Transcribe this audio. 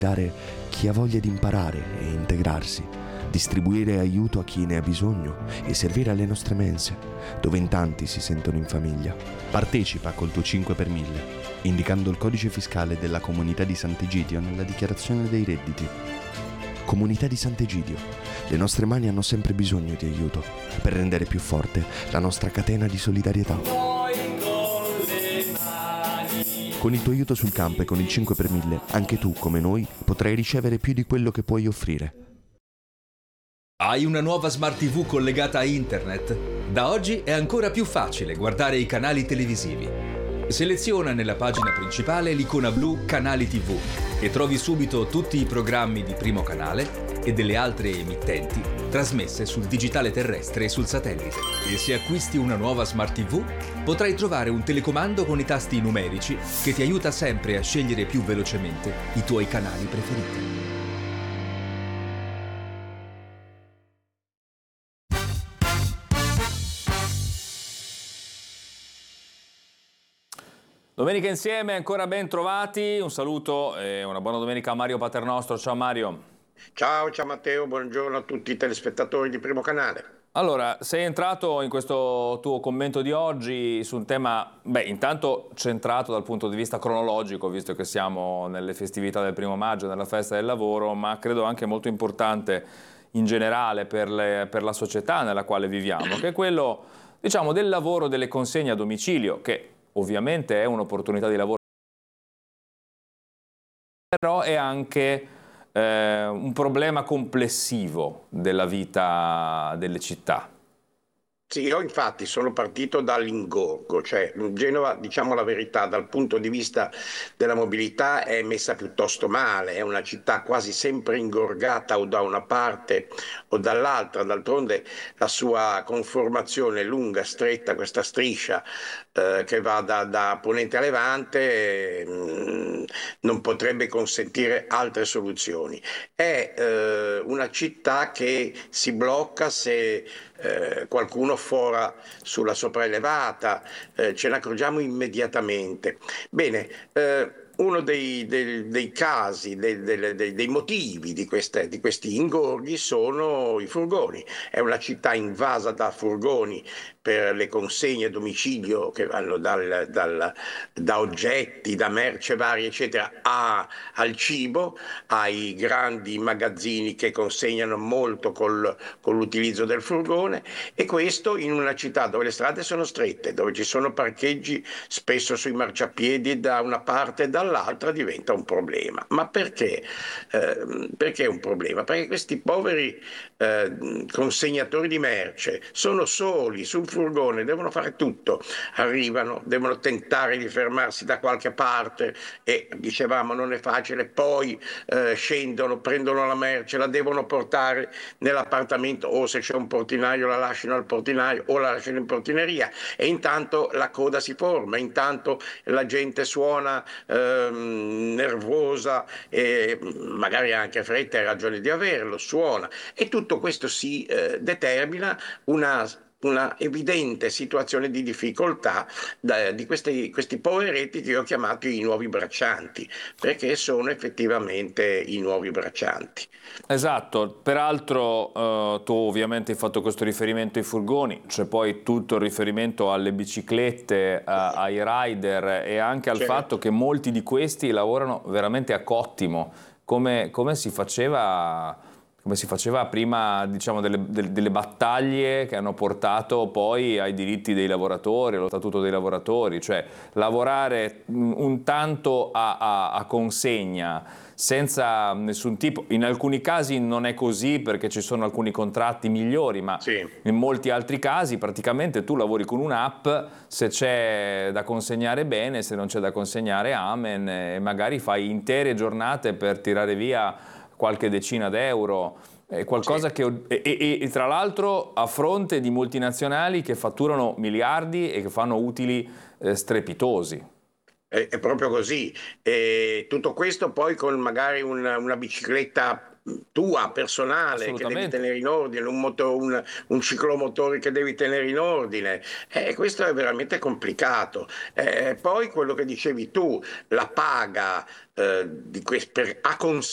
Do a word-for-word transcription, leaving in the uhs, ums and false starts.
dare chi ha voglia di imparare e integrarsi, distribuire aiuto a chi ne ha bisogno e servire alle nostre mense, dove in tanti si sentono in famiglia. Partecipa col tuo cinque per mille, indicando il codice fiscale della Comunità di Sant'Egidio nella dichiarazione dei redditi. Comunità di Sant'Egidio, le nostre mani hanno sempre bisogno di aiuto per rendere più forte la nostra catena di solidarietà. Con il tuo aiuto sul campo e con il cinque per mille, anche tu, come noi, potrai ricevere più di quello che puoi offrire. Hai una nuova Smart ti vu collegata a internet? Da oggi è ancora più facile guardare i canali televisivi. Seleziona nella pagina principale l'icona blu Canali tivù e trovi subito tutti i programmi di Primo Canale e delle altre emittenti trasmesse sul digitale terrestre e sul satellite. E se acquisti una nuova Smart ti vu, potrai trovare un telecomando con i tasti numerici che ti aiuta sempre a scegliere più velocemente i tuoi canali preferiti. Domenica insieme, ancora ben trovati, un saluto e una buona domenica a Mario Paternostro. Ciao Mario. Ciao, ciao Matteo, buongiorno a tutti i telespettatori di Primo Canale. Allora, sei entrato in questo tuo commento di oggi su un tema, beh, intanto centrato dal punto di vista cronologico, visto che siamo nelle festività del primo maggio, nella festa del lavoro, ma credo anche molto importante in generale per, le, per la società nella quale viviamo, che è quello, diciamo, del lavoro delle consegne a domicilio, che ovviamente è un'opportunità di lavoro, però è anche eh, un problema complessivo della vita delle città. Sì, io infatti sono partito dall'ingorgo, cioè Genova, diciamo la verità, dal punto di vista della mobilità è messa piuttosto male, è una città quasi sempre ingorgata o da una parte o dall'altra, d'altronde la sua conformazione lunga, stretta, questa striscia eh, che va da, da Ponente a Levante mh, non potrebbe consentire altre soluzioni. È eh, una città che si blocca se Eh, qualcuno fora sulla sopraelevata, eh, ce ne accorgiamo immediatamente. Bene, eh, uno dei, dei, dei casi, dei, dei, dei motivi di, queste, di questi ingorghi sono i furgoni. È una città invasa da furgoni per le consegne a domicilio che vanno dal, dal, da oggetti, da merce varie, eccetera, a, al cibo, ai grandi magazzini che consegnano molto col, con l'utilizzo del furgone, e questo in una città dove le strade sono strette, dove ci sono parcheggi spesso sui marciapiedi da una parte e dall'altra, diventa un problema. Ma perché? Eh, perché è un problema? Perché questi poveri eh, consegnatori di merce sono soli sul furgone, devono fare tutto, arrivano, devono tentare di fermarsi da qualche parte e, dicevamo, non è facile, poi eh, scendono, prendono la merce, la devono portare nell'appartamento, o se c'è un portinaio la lasciano al portinaio o la lasciano in portineria, e intanto la coda si forma, intanto la gente suona ehm, nervosa e magari anche fretta, hai ragione di averlo, suona, e tutto questo si eh, determina una una evidente situazione di difficoltà da, di questi, questi poveretti che io ho chiamato i nuovi braccianti, perché sono effettivamente i nuovi braccianti. Esatto, peraltro eh, tu ovviamente hai fatto questo riferimento ai furgoni, c'è poi tutto il riferimento alle biciclette, eh, ai rider e anche al Certo. fatto che molti di questi lavorano veramente a cottimo, come, come si faceva... come si faceva prima, diciamo, delle, delle, delle battaglie che hanno portato poi ai diritti dei lavoratori, allo statuto dei lavoratori, cioè lavorare un tanto a, a, a consegna senza nessun tipo, in alcuni casi non è così perché ci sono alcuni contratti migliori, ma sì, in molti altri casi praticamente tu lavori con un'app, se c'è da consegnare bene, se non c'è da consegnare amen, e magari fai intere giornate per tirare via qualche decina d'euro, è qualcosa sì. che e, e, e tra l'altro a fronte di multinazionali che fatturano miliardi e che fanno utili eh, strepitosi. È, è proprio così. E tutto questo poi con magari una, una bicicletta tua, personale, che devi Assolutamente. tenere in ordine, un, moto, un, un ciclomotore che devi tenere in ordine. E questo è veramente complicato. E poi quello che dicevi tu, la paga eh, di que- per, a consegna